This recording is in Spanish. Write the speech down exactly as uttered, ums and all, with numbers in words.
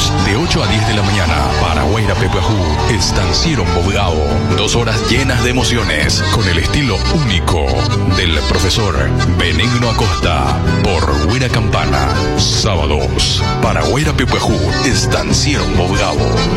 sábados de ocho a diez de la mañana. Paraguaira Pepuajú, Estanciero Bobgao. Dos horas llenas de emociones con el estilo único del profesor Benigno Acosta por Huira Campana. Sábados, Paraguaira Pepuajú, Estanciero Bobgao.